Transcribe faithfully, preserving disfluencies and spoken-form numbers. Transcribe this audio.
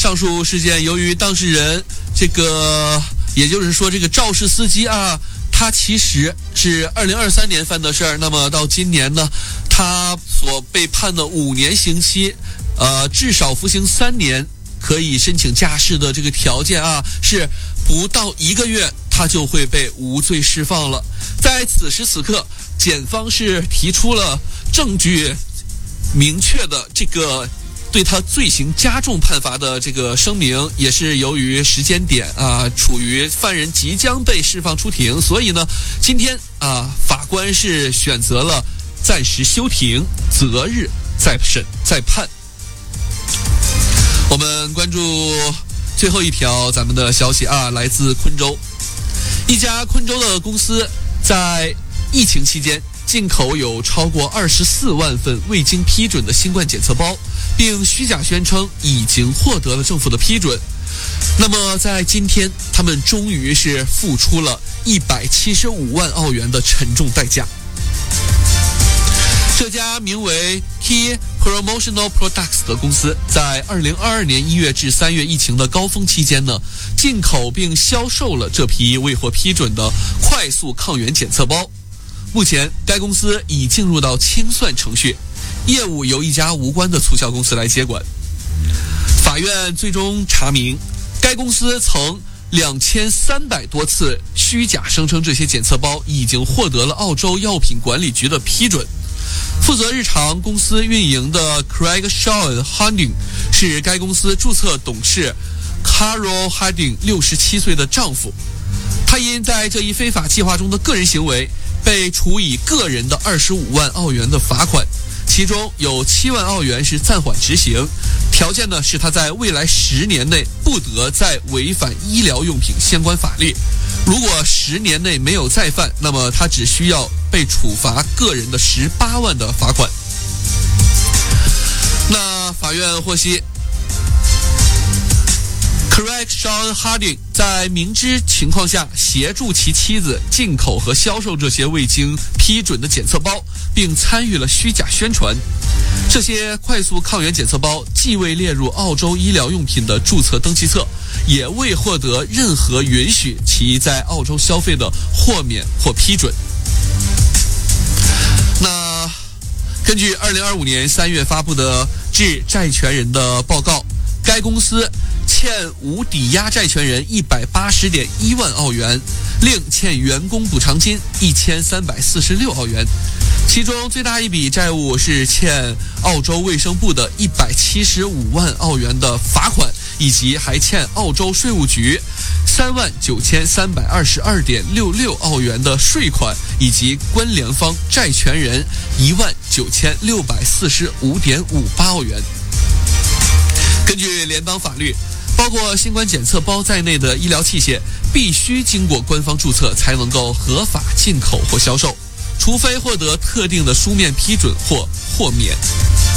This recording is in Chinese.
上述事件由于当事人这个，也就是说这个肇事司机啊，他其实是二零二三年犯的事儿，那么到今年呢，他所被判的五年刑期，呃，至少服刑三年，可以申请假释的这个条件啊，是不到一个月他就会被无罪释放了。在此时此刻，检方是提出了证据明确的这个对他罪行加重判罚的这个声明，也是由于时间点啊处于犯人即将被释放出庭，所以呢，今天啊法官是选择了暂时休庭，择日再审再判。我们关注最后一条咱们的消息啊，来自昆州，一家昆州的公司在疫情期间进口有超过二十四万份未经批准的新冠检测包，并虚假宣称已经获得了政府的批准。那么在今天，他们终于是付出了一百七十五万澳元的沉重代价。这家名为 Key Promotional Products 的公司在二零二二年一月至三月疫情的高峰期间呢，进口并销售了这批未获批准的快速抗原检测包。目前该公司已进入到清算程序，业务由一家无关的促销公司来接管。法院最终查明，该公司曾两千三百多次虚假声称这些检测包已经获得了澳洲药品管理局的批准。负责日常公司运营的 Craig Shaw Harding 是该公司注册董事 Carol Harding 六十七岁的丈夫，他因在这一非法计划中的个人行为被处以个人的二十五万澳元的罚款，其中有七万澳元是暂缓执行，条件呢是他在未来十年内不得再违反医疗用品相关法律。如果十年内没有再犯，那么他只需要被处罚个人的十八万的罚款。那法院获悉，Craig Sean Harding 在明知情况下协助其妻子进口和销售这些未经批准的检测包，并参与了虚假宣传。这些快速抗原检测包既未列入澳洲医疗用品的注册登记册，也未获得任何允许其在澳洲消费的豁免或批准。那根据二零二五年三月发布的致债权人的报告，该公司欠无抵押债权人一百八十点一万澳元，另欠员工补偿金一千三百四十六澳元。其中最大一笔债务是欠澳洲卫生部的一百七十五万澳元的罚款，以及还欠澳洲税务局三万九千三百二十二点六六澳元的税款，以及关联方债权人一万九千六百四十五点五八澳元。根据联邦法律，包括新冠检测包在内的医疗器械必须经过官方注册才能够合法进口或销售，除非获得特定的书面批准或豁免。